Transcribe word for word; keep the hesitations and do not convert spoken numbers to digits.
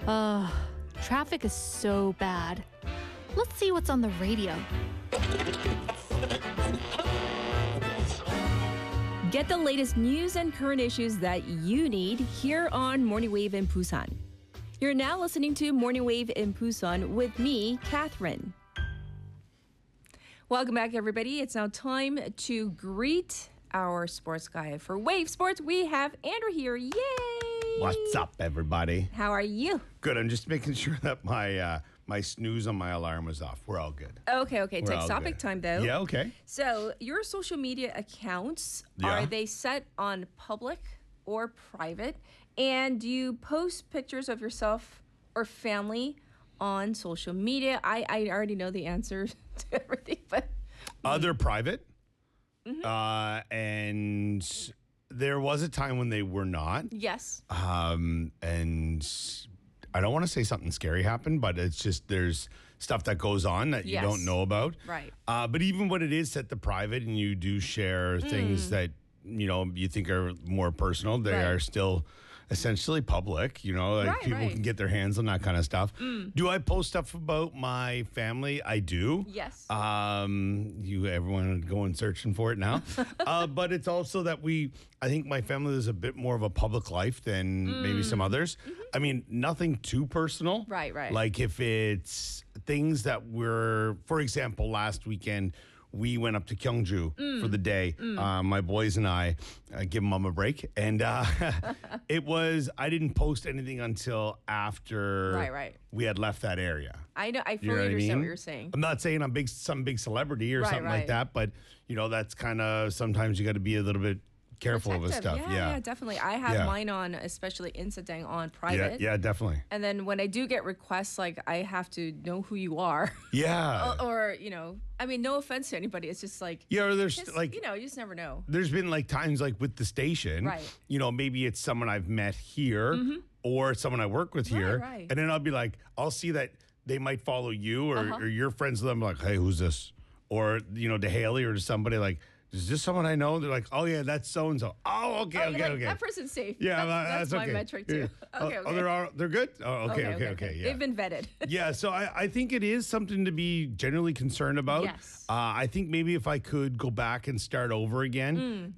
Ugh, traffic is so bad. Let's see what's on the radio. Get the latest news and current issues that you need here on Morning Wave in Busan. You're now listening to Morning Wave in Busan with me, Catherine. Welcome back, everybody. It's now time to greet our sports guy. For Wave Sports, we have Andrew here. Yay! What's up, everybody? How are you? Good. I'm just making sure that my uh, my snooze on my alarm is off. We're all good. Okay, okay. We're Take all topic good. time, though. Yeah, okay. So, your social media accounts, Yeah. are they set on public or private? And do you post pictures of yourself or family on social media? I, I already know the answer to everything, but... Uh, they're private. Mm-hmm. Uh, and there was a time when they were not. Yes. Um, and I don't want to say something scary happened, but it's just there's stuff that goes on that you Yes. don't know about. Right. Uh, but even when it is set to private and you do share Mm. things that, you know, you think are more personal, they Right. are still essentially public, you know, like Right, people right. can get their hands on that kind of stuff. Do I post stuff about my family? I do. Yes. Um, you, everyone going searching for it now. uh, but it's also that we, I think my family is a bit more of a public life than maybe some others. I mean, nothing too personal. Mm. Right, right. Like if it's things that were, for example, last weekend, we went up to Gyeongju Mm. for the day. Uh, my boys and I uh, give mom a break. And uh, it was, I didn't post anything until after Right, right. we had left that area. I know. I fully You know what I understand mean? what you're saying. I'm not saying I'm big, some big celebrity or Right, something right. like that, but you know, that's kind of sometimes you got to be a little bit careful with Protective. stuff. Yeah, yeah, Yeah, definitely. I have Yeah. mine on, especially Instagram, on yeah, private. yeah, definitely. And then when I do get requests, like I have to know who you are. Yeah, or, you know, I mean, no offense to anybody. It's just like, yeah. Or there's just, like you know, you just never know. there's been like times like with the station, Right. you know, maybe it's someone I've met here or someone I work with here. right. And then I'll be like, I'll see that they might follow you or, Uh-huh. or you're friends with them. Like, hey, who's this? Or, you know, to Haley or to somebody like, is this someone I know? They're like, oh, yeah, that's so-and-so. Oh, okay, Oh, you're okay, like, okay. That person's safe. Yeah, that's, well, that's, that's my okay. metric too. Yeah. Okay, Oh, okay. oh, they're all, they're good? Oh, okay, okay, okay. Yeah. They've been vetted. Yeah, so I, I think it is something to be generally concerned about. Yes. Uh, I think maybe if I could go back and start over again,